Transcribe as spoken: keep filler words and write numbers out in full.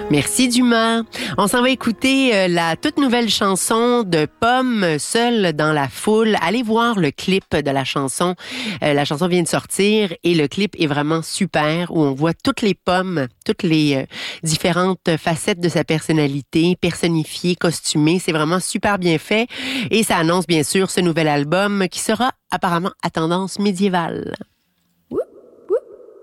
Merci Dumas. On s'en va écouter euh, la toute nouvelle chanson de Pomme, Seule dans la foule. Allez voir le clip de la chanson. Euh, la chanson vient de sortir et le clip est vraiment super où on voit toutes les pommes, toutes les euh, différentes facettes de sa personnalité, personnifiées, costumées. C'est vraiment super bien fait et ça annonce bien sûr ce nouvel album qui sera apparemment à tendance médiévale.